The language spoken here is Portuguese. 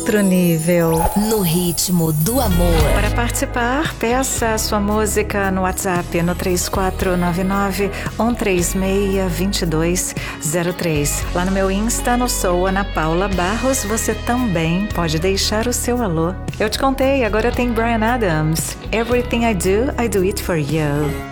Outro nível. No ritmo do amor. Para participar, peça a sua música no WhatsApp no 3499-136-2203. Lá no meu Insta, no Sou Ana Paula Barros, você também pode deixar o seu alô. Eu te contei, agora tem Bryan Adams. Everything I do it for you.